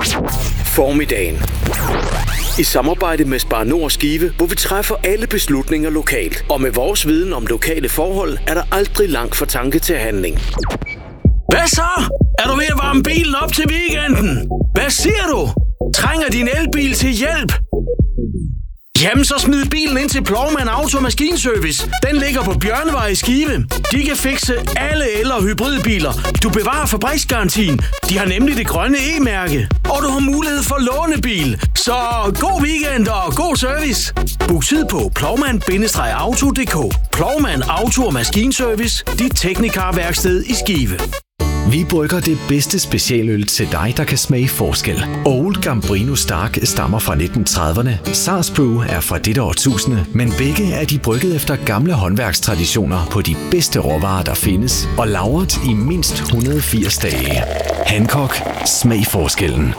Formiddagen. I samarbejde med Spar Nord Skive, hvor vi træffer alle beslutninger lokalt. Og med vores viden om lokale forhold, er der aldrig langt fra tanke til handling. Hvad så? Er du ved at varme bilen op til weekenden? Hvad siger du? Trænger din elbil til hjælp? Jamen, så smid bilen ind til Plovmand Auto Maskinservice. Den ligger på Bjørnevej i Skive. De kan fikse alle el- og hybridbiler. Du bevarer fabriksgarantien. De har nemlig det grønne E-mærke. Og du har mulighed for lånebil. Så god weekend og god service. Book tid på plovmand-auto.dk. Plovmand Auto Maskinservice. Dit teknikerværksted i Skive. Vi brygger det bedste specialøl til dig, der kan smage forskel. Old Gambrino Stark stammer fra 1930'erne. Sars Brew er fra dette årtusinde, men begge er de brygget efter gamle håndværkstraditioner på de bedste råvarer, der findes, og lagret i mindst 180 dage. Hancock. Smag forskellen.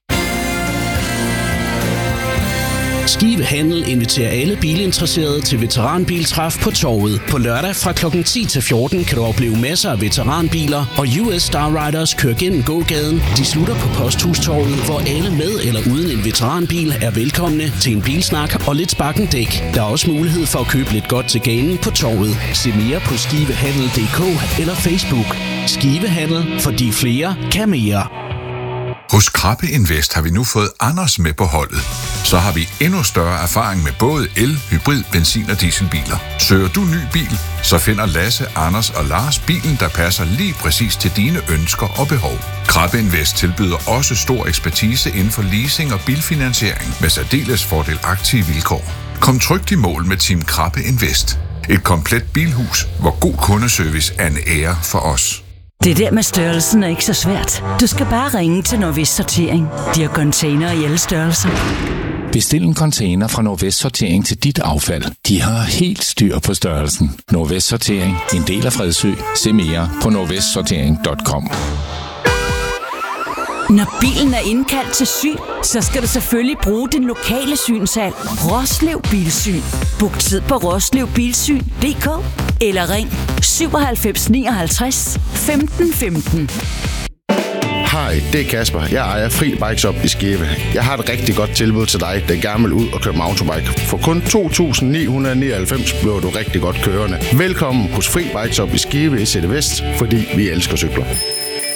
Skive Handel inviterer alle bilinteresserede til veteranbiltræf på Torvet. På lørdag fra kl. 10 til 14 kan du opleve masser af veteranbiler, og US Star Riders kører gennem gågaden. De slutter på Posthustorvet, hvor alle med eller uden en veteranbil er velkomne til en bilsnak og lidt sparkendæk. Der er også mulighed for at købe lidt godt til ganen på Torvet. Se mere på skivehandel.dk eller Facebook. Skive Handel, fordi flere kan mere. Hos Krabbe Invest har vi nu fået Anders med på holdet. Så har vi endnu større erfaring med både el, hybrid, benzin- og dieselbiler. Søger du ny bil, så finder Lasse, Anders og Lars bilen, der passer lige præcis til dine ønsker og behov. Krabbe Invest tilbyder også stor ekspertise inden for leasing og bilfinansiering med særdeles fordelagtige vilkår. Kom trygt i mål med Team Krabbe Invest. Et komplet bilhus, hvor god kundeservice er en ære for os. Det der med størrelsen er ikke så svært. Du skal bare ringe til Nordvest Sortering. De har container i alle størrelser. Bestil en container fra Nordvest Sortering til dit affald. De har helt styr på størrelsen. Nordvest Sortering. En del af Fredsø. Se mere på nordvestsortering.com. Når bilen er indkaldt til syn, så skal du selvfølgelig bruge din lokale synshal. Roslev Bilsyn. Book tid på roslevbilsyn.dk eller ring 97 59 15 15. Hej, det er Kasper. Jeg ejer Fri Bikes Up i Skive. Jeg har et rigtig godt tilbud til dig, der gerne vil ud og køre mountainbike. For kun 2.999 bliver du rigtig godt kørende. Velkommen hos Fri Bikes Up i Skive i Sætte Vest, fordi vi elsker cykler.